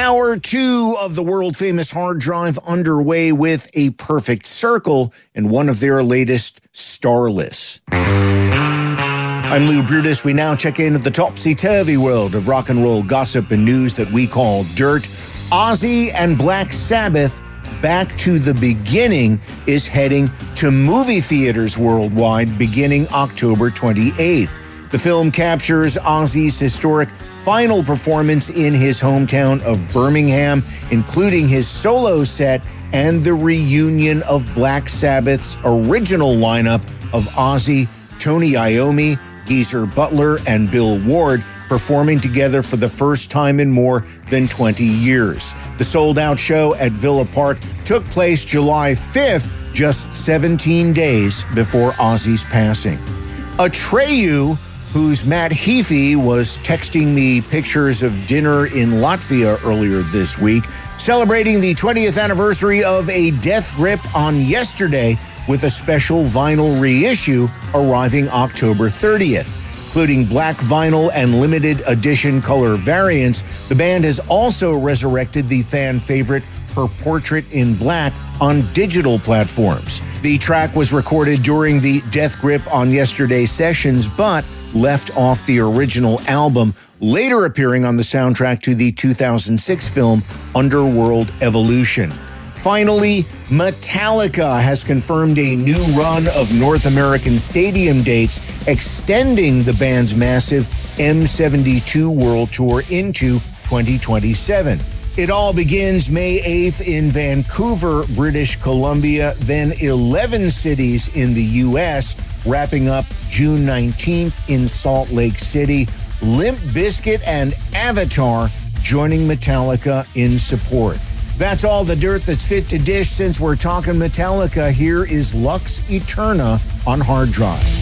Hour 2 of the world-famous Hard Drive underway with A Perfect Circle and one of their latest, Starless. I'm Lou Brutus. We now check in at the topsy-turvy world of rock and roll gossip and news that we call dirt. Ozzy and Black Sabbath, Back to the Beginning, is heading to movie theaters worldwide beginning October 28th. The film captures Ozzy's historic final performance in his hometown of Birmingham, including his solo set and the reunion of Black Sabbath's original lineup of Ozzy, Tony Iommi, Geezer Butler, and Bill Ward performing together for the first time in more than 20 years. The sold-out show at Villa Park took place July 5th, just 17 days before Ozzy's passing. Atreyu, whose Matt Heafy was texting me pictures of dinner in Latvia earlier this week, celebrating the 20th anniversary of A Death Grip on yesterday with a special vinyl reissue arriving October 30th. Including black vinyl and limited edition color variants, the band has also resurrected the fan favorite Her Portrait in Black on digital platforms. The track was recorded during the Death Grip on yesterday sessions, but left off the original album, later appearing on the soundtrack to the 2006 film Underworld Evolution. Finally, Metallica has confirmed a new run of North American stadium dates, extending the band's massive M72 World Tour into 2027. It all begins May 8th in Vancouver, British Columbia, then 11 cities in the U.S., wrapping up June 19th in Salt Lake City. Limp Bizkit and Avatar joining Metallica in support. That's all the dirt that's fit to dish. Since we're talking Metallica, here is Lux Eterna on Hard Drive.